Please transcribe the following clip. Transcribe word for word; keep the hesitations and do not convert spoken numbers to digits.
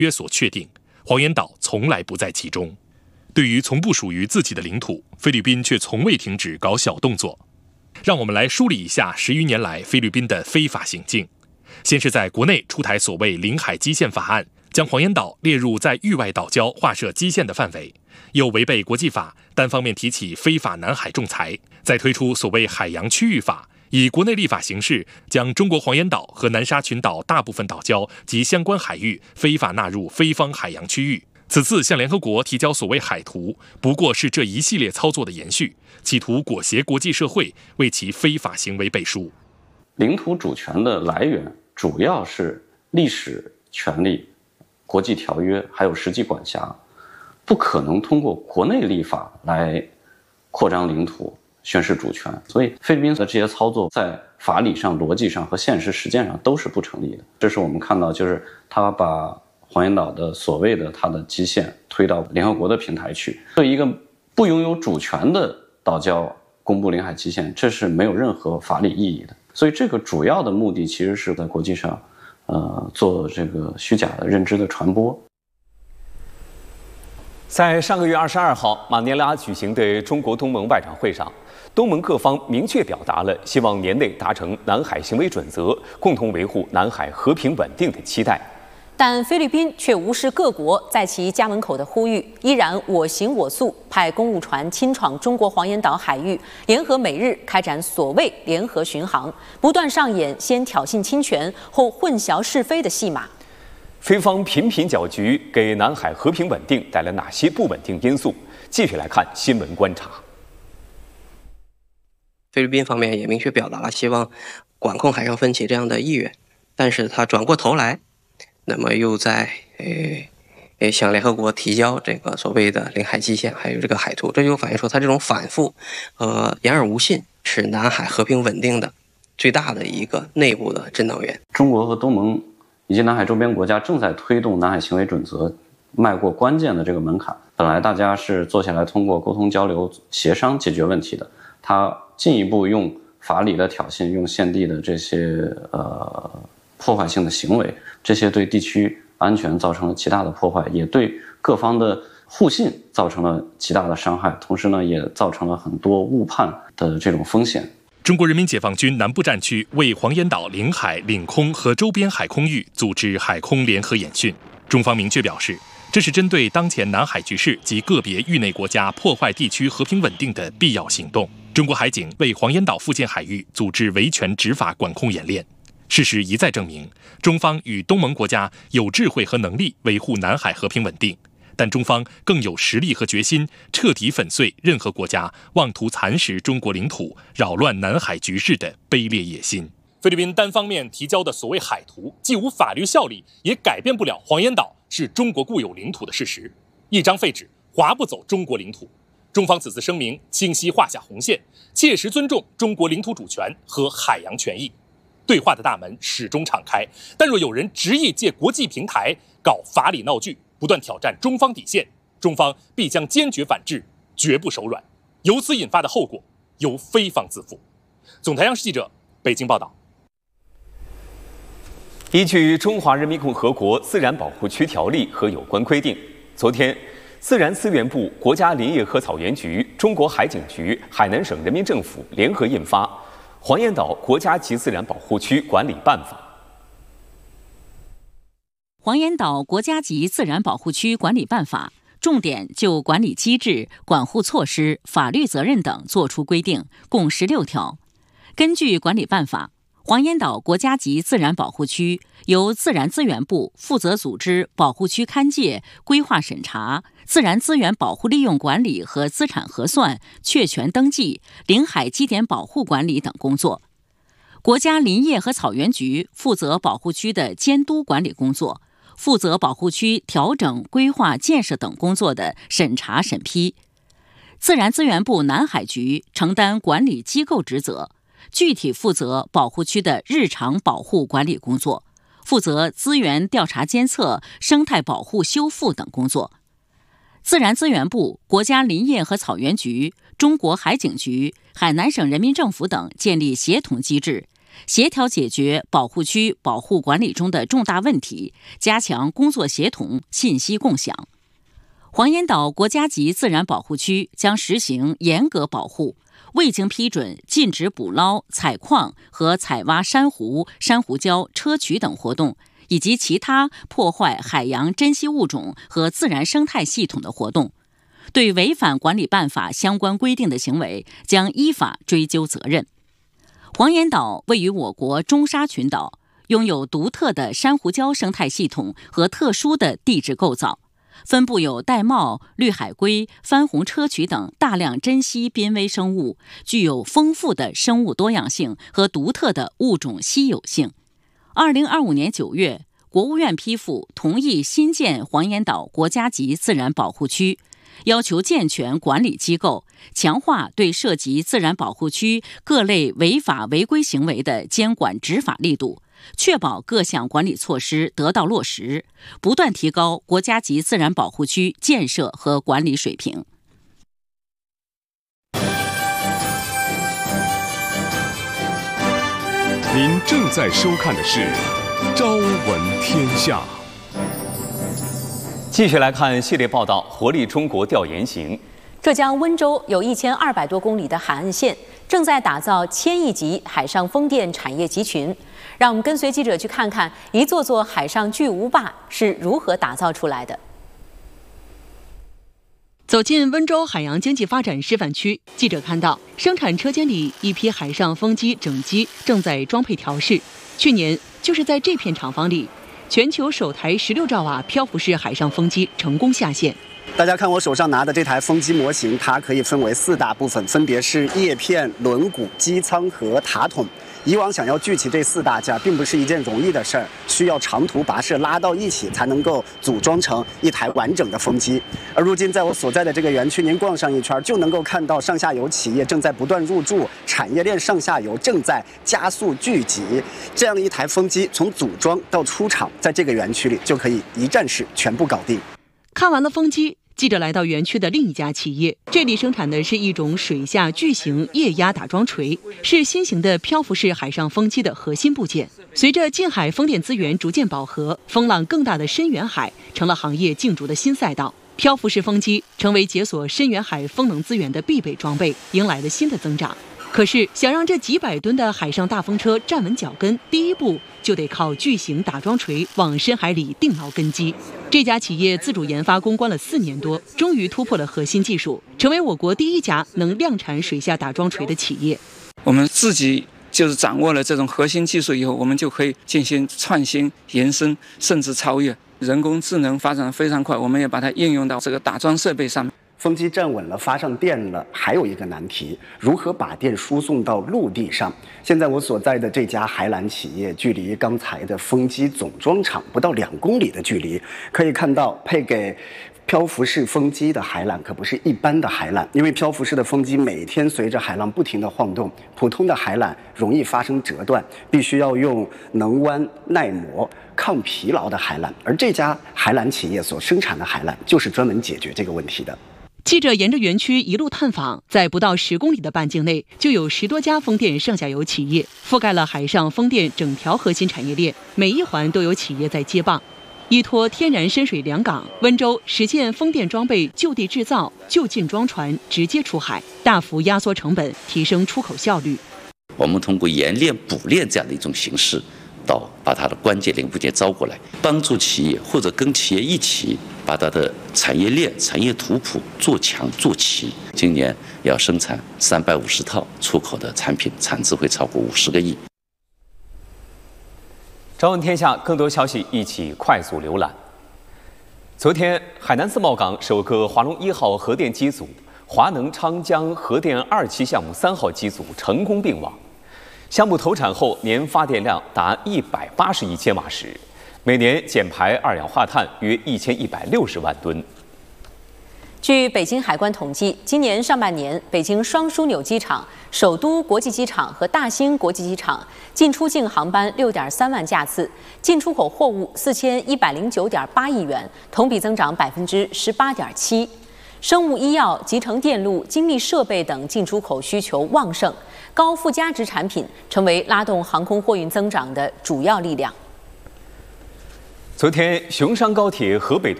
约所确定，黄岩岛从来不在其中。对于从不属于自己的领土，菲律宾却从未停止搞小动作。让我们来梳理一下十余年来菲律宾的非法行径。先是在国内出台所谓领海基线法案，将黄岩岛列入在域外岛礁划设基线的范围，又违背国际法，单方面提起非法南海仲裁，再推出所谓海洋区域法，以国内立法形式将中国黄岩岛和南沙群岛大部分岛礁及相关海域非法纳入非方海洋区域。此次向联合国提交所谓海图，不过是这一系列操作的延续，企图裹挟国际社会为其非法行为背书。 领土主权的来源主要是历史权利、国际条约还有实际管辖，不可能通过国内立法来扩张领土、宣示主权。所以菲律宾的这些操作在法理上、逻辑上和现实实践上都是不成立的。这是我们看到，就是他把黄岩岛的所谓的它的基线推到联合国的平台去，对一个不拥有主权的岛礁公布领海基线，这是没有任何法理意义的。所以这个主要的目的其实是在国际上呃，做这个虚假的认知的传播。 在上个月二十二号马尼拉举行的中国东盟外长会上，东盟各方明确表达了希望年内达成南海行为准则，共同维护南海和平稳定的期待。 但菲律宾却无视各国在其家门口的呼吁，依然我行我素，派公务船侵闯中国黄岩岛海域，联合美日开展所谓联合巡航，不断上演先挑衅侵权后混淆是非的戏码。 菲方频频搅局，给南海和平稳定带来哪些不稳定因素？继续来看新闻观察。 菲律宾方面也明确表达了希望管控海上分歧这样的意愿，但是他转过头来，那么又在诶诶向联合国提交这个所谓的领海基线，还有这个海图，这就反映出他这种反复呃言而无信，是南海和平稳定的最大的一个内部的震荡源。 中国和东盟以及南海周边国家正在推动南海行为准则迈过关键的这个门槛。本来大家是坐下来通过沟通交流协商解决问题的，他进一步用法理的挑衅，用现地的这些呃破坏性的行为，这些对地区安全造成了极大的破坏，也对各方的互信造成了极大的伤害，同时呢，也造成了很多误判的这种风险。 中国人民解放军南部战区为黄岩岛领海、领空和周边海空域组织海空联合演训。中方明确表示，这是针对当前南海局势及个别域内国家破坏地区和平稳定的必要行动。中国海警为黄岩岛附近海域组织维权执法管控演练。事实一再证明，中方与东盟国家有智慧和能力维护南海和平稳定，但中方更有实力和决心彻底粉碎任何国家妄图蚕食中国领土、扰乱南海局势的卑劣野心。菲律宾单方面提交的所谓海图，既无法律效力，也改变不了黄岩岛是中国固有领土的事实。一张废纸划不走中国领土。中方此次声明清晰画下红线，切实尊重中国领土主权和海洋权益。对话的大门始终敞开，但若有人执意借国际平台搞法理闹剧，不断挑战中方底线，中方必将坚决反制，绝不手软。由此引发的后果，由菲方自负。总台央视记者北京报道。 依据《中华人民共和国自然保护区条例》和有关规定，昨天，自然资源部、国家林业和草原局、中国海警局、海南省人民政府联合印发《黄岩岛国家级自然保护区管理办法》。 黄岩岛国家级自然保护区管理办法重点就管理机制、管护措施、法律责任等作出规定，共十六条。根据管理办法，黄岩岛国家级自然保护区由自然资源部负责组织保护区勘界、规划审查、自然资源保护利用管理和资产核算、确权登记、领海基点保护管理等工作。国家林业和草原局负责保护区的监督管理工作，负责保护区调整、规划、建设等工作的审查审批。自然资源部南海局承担管理机构职责，具体负责保护区的日常保护管理工作，负责资源调查监测、生态保护修复等工作。自然资源部、国家林业和草原局、中国海警局、海南省人民政府等建立协同机制， 协调解决保护区保护管理中的重大问题，加强工作协同、信息共享。黄岩岛国家级自然保护区将实行严格保护，未经批准禁止捕捞、采矿和采挖珊瑚、珊瑚礁、砗磲等活动，以及其他破坏海洋珍稀物种和自然生态系统的活动。对违反管理办法相关规定的行为，将依法追究责任。黄岩岛位于我国中沙群岛，拥有独特的珊瑚礁生态系统和特殊的地质构造，分布有玳瑁、绿海龟、番红砗磲等大量珍稀濒危生物，具有丰富的生物多样性和独特的物种稀有性。二零二五年九月，国务院批复同意新建黄岩岛国家级自然保护区，要求健全管理机构，强化对涉及自然保护区各类违法违规行为的监管执法力度，确保各项管理措施得到落实，不断提高国家级自然保护区建设和管理水平。 您正在收看的是《朝闻天下》。 继续来看系列报道：活力中国调研行。 浙江温州有一千二百多公里的海岸线，正在打造千亿级海上风电产业集群。让我们跟随记者去看看一座座海上巨无霸是如何打造出来的。 走进温州海洋经济发展示范区，记者看到生产车间里一批海上风机整机正在装配调试。去年就是在这片厂房里，全球首台十六兆瓦漂浮式海上风机成功下线。 大家看我手上拿的这台风机模型，它可以分为四大部分，分别是叶片、轮毂、机舱和塔筒。以往想要聚齐这四大件并不是一件容易的事儿，需要长途跋涉拉到一起才能够组装成一台完整的风机。而如今在我所在的这个园区，您逛上一圈就能够看到上下游企业正在不断入驻，产业链上下游正在加速聚集。这样的一台风机从组装到出厂，在这个园区里就可以一站式全部搞定。 看完了风机，记者来到园区的另一家企业，这里生产的是一种水下巨型液压打桩锤，是新型的漂浮式海上风机的核心部件。随着近海风电资源逐渐饱和，风浪更大的深远海成了行业竞逐的新赛道，漂浮式风机成为解锁深远海风能资源的必备装备，迎来了新的增长。可是想让这几百吨的海上大风车站稳脚跟，第一步就得靠巨型打桩锤往深海里定牢根基。这家企业自主研发攻关了四年多，终于突破了核心技术，成为我国第一家能量产水下打桩锤的企业。 我们自己就是掌握了这种核心技术以后，我们就可以进行创新、延伸，甚至超越。人工智能发展得非常快，我们也把它应用到这个打桩设备上面。 风机站稳了，发上电了，还有一个难题，如何把电输送到陆地上？现在我所在的这家海缆企业，距离刚才的风机总装厂不到两公里的距离。可以看到，配给漂浮式风机的海缆可不是一般的海缆，因为漂浮式的风机每天随着海浪不停地晃动，普通的海缆容易发生折断，必须要用能弯、耐磨、抗疲劳的海缆。而这家海缆企业所生产的海缆，就是专门解决这个问题的。 记者沿着园区一路探访，在不到十公里的半径内，就有十多家风电上下游企业，覆盖了海上风电整条核心产业链，每一环都有企业在接棒。依托天然深水良港，温州实现风电装备就地制造、就近装船、直接出海，大幅压缩成本，提升出口效率。 我们通过冶炼、补炼这样的一种形式，到把它的关键零部件招过来，帮助企业或者跟企业一起把它的产业链、产业图谱做强做齐。今年要生产三百五十套出口的产品，产值会超过五十个亿。 朝闻天下，更多消息一起快速浏览。昨天，海南自贸港首个华龙一号核电机组、华能昌江核电二期项目三号机组成功并网。项目投产后，年发电量达一百八十亿千瓦时，每年减排二氧化碳约一千一百六十万吨。 据北京海关统计，今年上半年，北京双枢纽机场、首都国际机场和大兴国际机场进出境航班六点三万架次，进出口货物四千一百零九点八亿元，同比增长百分之十八点七。生物医药、集成电路、精密设备等进出口需求旺盛， 高附加值产品成为拉动航空货运增长的主要力量。 昨天，雄商高铁河北段